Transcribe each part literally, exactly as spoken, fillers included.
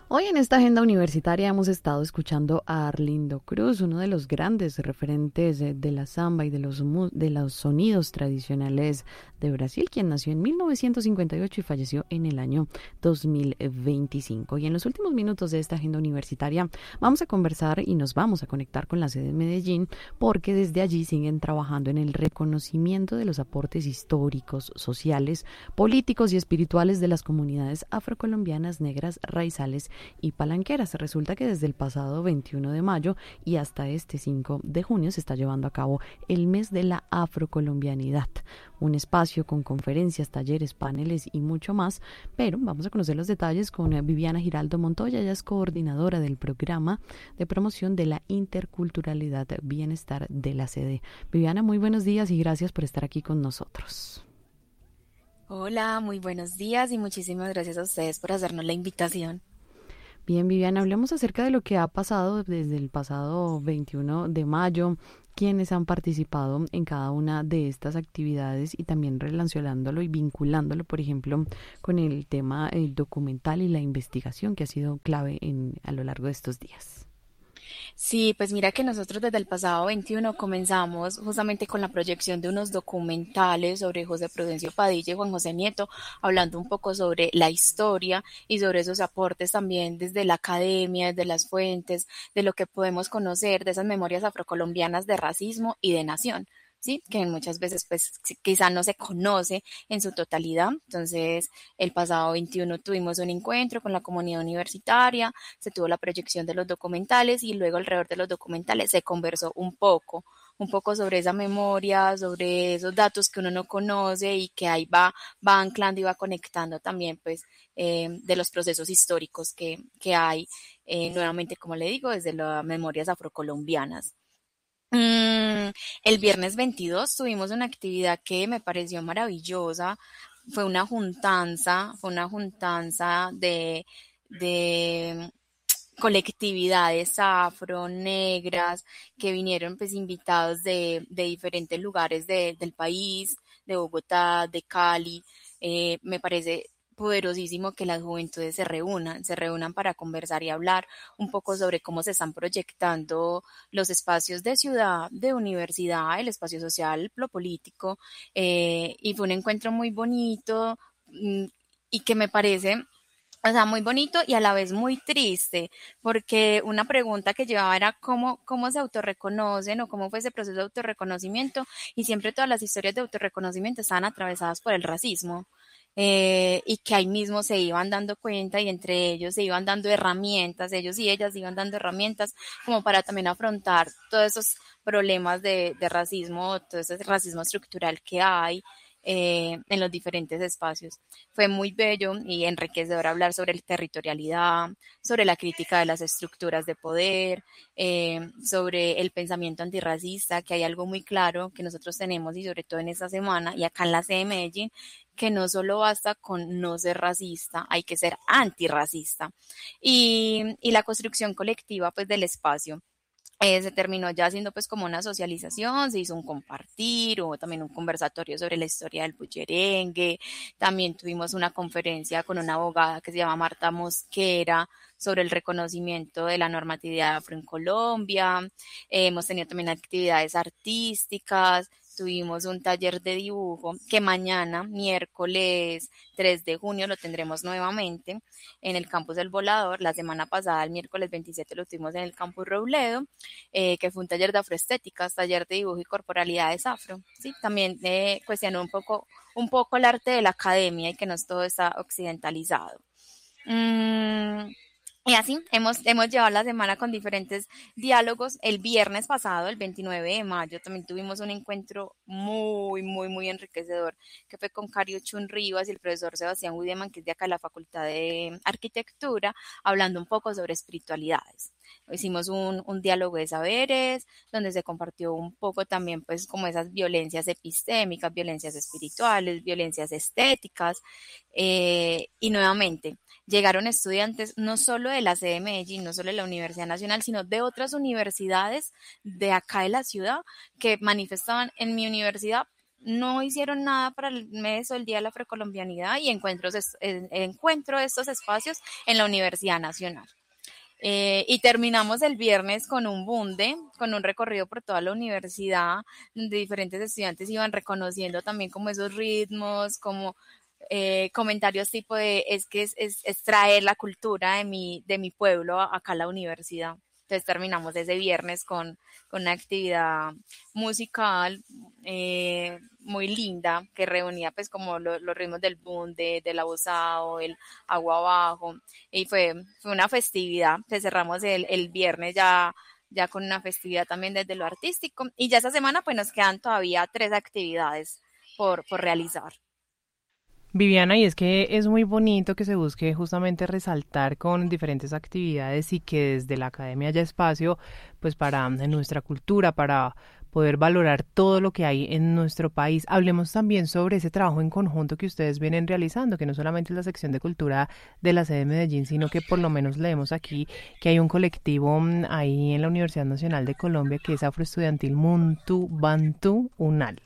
Hoy en esta agenda universitaria hemos estado escuchando a Arlindo Cruz, uno de los grandes referentes de, de la samba y de los, de los sonidos tradicionales de Brasil, quien nació en mil novecientos cincuenta y ocho y falleció en el año dos mil veinticinco. Y en los últimos minutos de esta agenda universitaria vamos a conversar y nos vamos a conectar con la sede de Medellín, porque desde allí siguen trabajando en el reconocimiento de los aportes históricos, sociales, políticos y espirituales de las comunidades afrocolombianas, negras, raizales y palanqueras. Resulta que desde el pasado veintiuno de mayo y hasta este cinco de junio se está llevando a cabo el mes de la afrocolombianidad, un espacio con conferencias, talleres, paneles y mucho más, pero vamos a conocer los detalles con Viviana Giraldo Montoya. Ella es coordinadora del programa de promoción de la interculturalidad bienestar de la sede. Viviana, muy buenos días y gracias por estar aquí con nosotros. Hola, muy buenos días y muchísimas gracias a ustedes por hacernos la invitación. Bien, Viviana, hablemos acerca de lo que ha pasado desde el pasado veintiuno de mayo, quienes han participado en cada una de estas actividades y también relacionándolo y vinculándolo, por ejemplo, con el tema el documental y la investigación que ha sido clave en, a lo largo de estos días. Sí, pues mira que nosotros desde el pasado veintiuno comenzamos justamente con la proyección de unos documentales sobre José Prudencio Padilla y Juan José Nieto, hablando un poco sobre la historia y sobre esos aportes también desde la academia, desde las fuentes, de lo que podemos conocer de esas memorias afrocolombianas de racismo y de nación. Sí, que muchas veces pues quizá no se conoce en su totalidad. Entonces, el pasado veintiuno tuvimos un encuentro con la comunidad universitaria, se tuvo la proyección de los documentales y luego alrededor de los documentales se conversó un poco, un poco sobre esa memoria, sobre esos datos que uno no conoce y que ahí va, va anclando y va conectando también pues eh, de los procesos históricos que, que hay, eh, nuevamente como le digo, desde las memorias afrocolombianas. Mm, el viernes veintidós tuvimos una actividad que me pareció maravillosa. Fue una juntanza, fue una juntanza de, de colectividades afro, negras, que vinieron pues invitados de, de diferentes lugares de, del país, de Bogotá, de Cali. Eh, me parece poderosísimo que las juventudes se reúnan, se reúnan para conversar y hablar un poco sobre cómo se están proyectando los espacios de ciudad, de universidad, el espacio social, lo político, eh, y fue un encuentro muy bonito mm, y que me parece, o sea, muy bonito y a la vez muy triste, porque una pregunta que llevaba era cómo, cómo se autorreconocen o cómo fue ese proceso de autorreconocimiento, y siempre todas las historias de autorreconocimiento estaban atravesadas por el racismo. Eh, y que ahí mismo se iban dando cuenta y entre ellos se iban dando herramientas, ellos y ellas se iban dando herramientas como para también afrontar todos esos problemas de, de racismo, todo ese racismo estructural que hay eh, en los diferentes espacios. Fue muy bello y enriquecedor hablar sobre la territorialidad, sobre la crítica de las estructuras de poder, eh, sobre el pensamiento antirracista, que hay algo muy claro que nosotros tenemos y sobre todo en esta semana y acá en la sede de Medellín, que no solo basta con no ser racista, hay que ser antirracista. Y, y la construcción colectiva pues del espacio. Eh, se terminó ya haciendo pues como una socialización, se hizo un compartir, hubo también un conversatorio sobre la historia del bullerengue, también tuvimos una conferencia con una abogada que se llama Marta Mosquera sobre el reconocimiento de la normatividad afro en Colombia. Eh, hemos tenido también actividades artísticas, tuvimos un taller de dibujo que mañana, miércoles tres de junio, lo tendremos nuevamente en el campus del Volador. La semana pasada, el miércoles veintisiete, lo tuvimos en el campus Robledo, eh, que fue un taller de afroestéticas, taller de dibujo y corporalidades afro. ¿Sí? También eh, cuestionó un poco, un poco el arte de la academia y que no todo está occidentalizado. Mm, y así hemos, hemos llevado la semana con diferentes diálogos. El viernes pasado, el veintinueve de mayo, también tuvimos un encuentro muy, muy, muy enriquecedor, que fue con Cario Chun Rivas y el profesor Sebastián Wideman, que es de acá de la Facultad de Arquitectura, hablando un poco sobre espiritualidades. Hicimos un, un diálogo de saberes, donde se compartió un poco también, pues, como esas violencias epistémicas, violencias espirituales, violencias estéticas, eh, y nuevamente, llegaron estudiantes no solo de la sede de Medellín, no solo de la Universidad Nacional, sino de otras universidades de acá de la ciudad que manifestaban en mi universidad. no hicieron nada para el mes o el Día de la Afrocolombianidad y encuentro, encuentro estos espacios en la Universidad Nacional. Eh, y terminamos el viernes con un bunde, con un recorrido por toda la universidad, donde diferentes estudiantes iban reconociendo también como esos ritmos, como eh, comentarios tipo de, es que es, es, es traer la cultura de mi, de mi pueblo acá a la universidad. Entonces terminamos ese viernes con, con una actividad musical eh, muy linda que reunía pues como lo, los ritmos del bunde, del abusado, el agua abajo, y fue, fue una festividad que cerramos el, el viernes ya, ya con una festividad también desde lo artístico, y ya esta semana pues nos quedan todavía tres actividades por, por realizar. Viviana, y es que es muy bonito que se busque justamente resaltar con diferentes actividades y que desde la academia haya espacio pues para en nuestra cultura, para poder valorar todo lo que hay en nuestro país. Hablemos también sobre ese trabajo en conjunto que ustedes vienen realizando, que no solamente es la sección de cultura de la sede de Medellín, sino que por lo menos leemos aquí que hay un colectivo mm, ahí en la Universidad Nacional de Colombia que es Afroestudiantil Muntu Bantu Unal.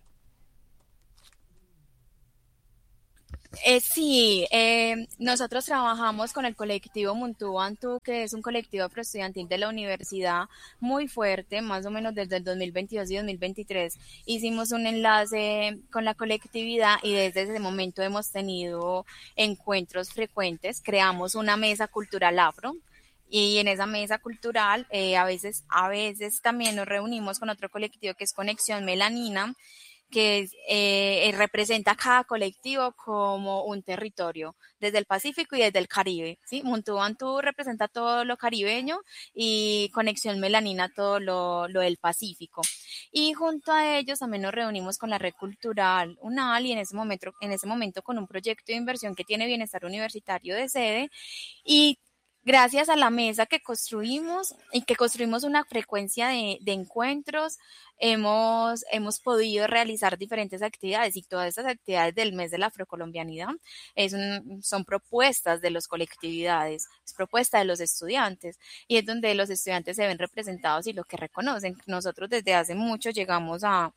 Eh, sí, eh, nosotros trabajamos con el colectivo Muntu Bantu, que es un colectivo afroestudiantil de la universidad muy fuerte, más o menos desde el dos mil veintidós y dos mil veintitrés. Hicimos un enlace con la colectividad y desde ese momento hemos tenido encuentros frecuentes. Creamos una mesa cultural afro. Y en esa mesa cultural, eh, a veces, a veces también nos reunimos con otro colectivo que es Conexión Melanina, que eh, representa a cada colectivo como un territorio, desde el Pacífico y desde el Caribe, ¿sí? Muntu Bantu representa todo lo caribeño y Conexión Melanina todo lo, lo del Pacífico. Y junto a ellos también nos reunimos con la Red Cultural UNAL y en ese momento, en ese momento con un proyecto de inversión que tiene Bienestar Universitario de sede, y gracias a la mesa que construimos y que construimos una frecuencia de, de encuentros, hemos, hemos podido realizar diferentes actividades, y todas estas actividades del mes de la afrocolombianidad es un, son propuestas de las colectividades, es propuesta de los estudiantes, y es donde los estudiantes se ven representados y lo que reconocen. Nosotros desde hace mucho llegamos a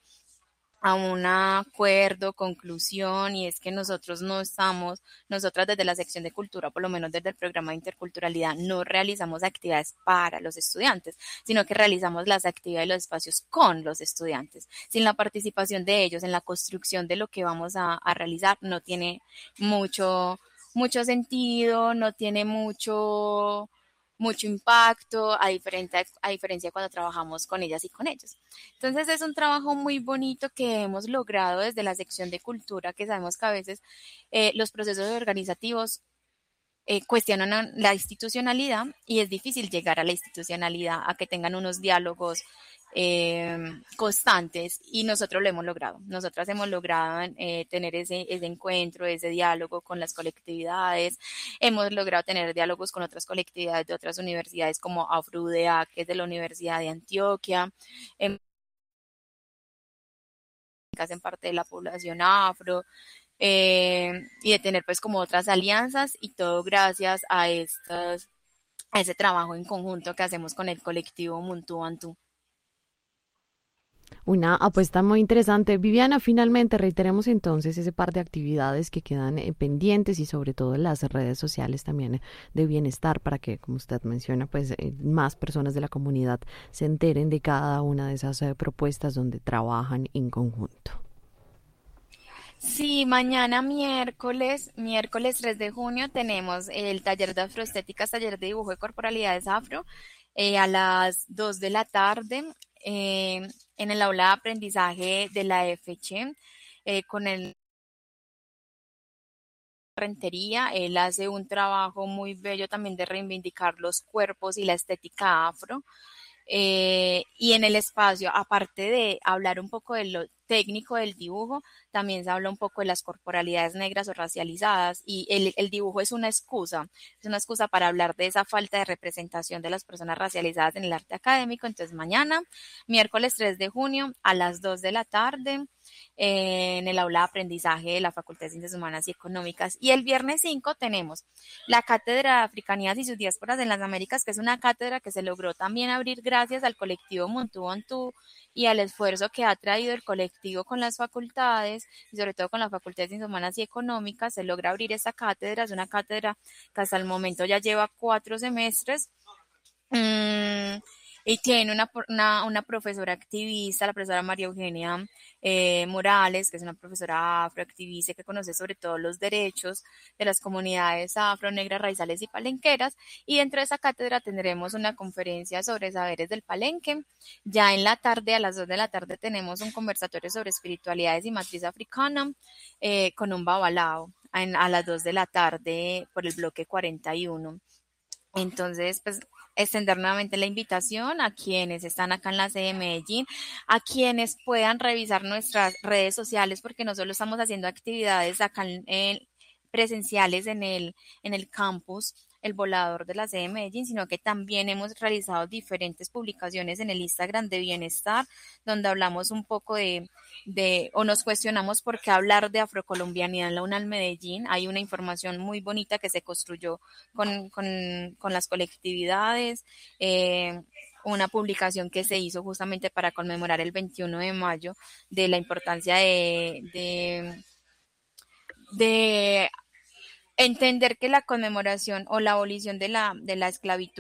a un acuerdo, conclusión, y es que nosotros no estamos, nosotras desde la sección de cultura, por lo menos desde el programa de interculturalidad, no realizamos actividades para los estudiantes, sino que realizamos las actividades y los espacios con los estudiantes. Sin la participación de ellos en la construcción de lo que vamos a, a realizar, no tiene mucho, mucho sentido, no tiene mucho mucho impacto, a diferencia, a diferencia cuando trabajamos con ellas y con ellos. Entonces es un trabajo muy bonito que hemos logrado desde la sección de cultura, que sabemos que a veces eh, los procesos organizativos eh, cuestionan la institucionalidad y es difícil llegar a la institucionalidad, a que tengan unos diálogos eh, constantes, y nosotros lo hemos logrado. Nosotras hemos logrado eh, tener ese, ese encuentro, ese diálogo con las colectividades. Hemos logrado tener diálogos con otras colectividades de otras universidades como AFRUDEA, que es de la Universidad de Antioquia, eh, que hacen parte de la población afro, eh, y de tener pues como otras alianzas, y todo gracias a estas, a ese trabajo en conjunto que hacemos con el colectivo Muntu Bantu. Una apuesta muy interesante. Viviana, finalmente reiteremos entonces ese par de actividades que quedan eh, pendientes, y sobre todo las redes sociales también eh, de bienestar, para que, como usted menciona, pues eh, más personas de la comunidad se enteren de cada una de esas eh, propuestas donde trabajan en conjunto. Sí, mañana miércoles, miércoles tres de junio, tenemos el taller de afroestéticas, taller de dibujo de corporalidades afro, eh, a las dos de la tarde, eh, en el aula de aprendizaje de la F H, eh, con el Rentería. Él hace un trabajo muy bello también de reivindicar los cuerpos y la estética afro. Eh, y en el espacio, aparte de hablar un poco de lo técnico del dibujo, también se habla un poco de las corporalidades negras o racializadas, y el, el dibujo es una excusa, es una excusa para hablar de esa falta de representación de las personas racializadas en el arte académico. Entonces mañana, miércoles tres de junio, a las dos de la tarde, eh, en el aula de aprendizaje de la Facultad de Ciencias Humanas y Económicas. Y el viernes cinco tenemos la Cátedra de Africanidades y sus diásporas en las Américas, que es una cátedra que se logró también abrir gracias al colectivo Muntu Bantu y al esfuerzo que ha traído el colectivo colectivo con las facultades y sobre todo con las facultades de Ciencias Humanas y Económicas se logra abrir esta cátedra. Es una cátedra que hasta el momento ya lleva cuatro semestres. Mm, y tiene una, una, una profesora activista, la profesora María Eugenia eh, Morales, que es una profesora afroactivista que conoce sobre todo los derechos de las comunidades afro, negras, raizales y palenqueras. Y dentro de esa cátedra tendremos una conferencia sobre saberes del palenque. Ya en la tarde, a las dos de la tarde, tenemos un conversatorio sobre espiritualidades y matriz africana eh, con un babalao en, a las dos de la tarde por el bloque cuarenta y uno. Entonces, pues, extender nuevamente la invitación a quienes están acá en la sede de Medellín, a quienes puedan revisar nuestras redes sociales, porque no solo estamos haciendo actividades acá en, en presenciales en el, en el campus, el volador de la sede de Medellín, sino que también hemos realizado diferentes publicaciones en el Instagram de Bienestar, donde hablamos un poco de, de o nos cuestionamos por qué hablar de afrocolombianidad en la UNAL Medellín. Hay una información muy bonita que se construyó con, con, con las colectividades, eh, una publicación que se hizo justamente para conmemorar el veintiuno de mayo de la importancia de, de, de entender que la conmemoración o la abolición de la, de la esclavitud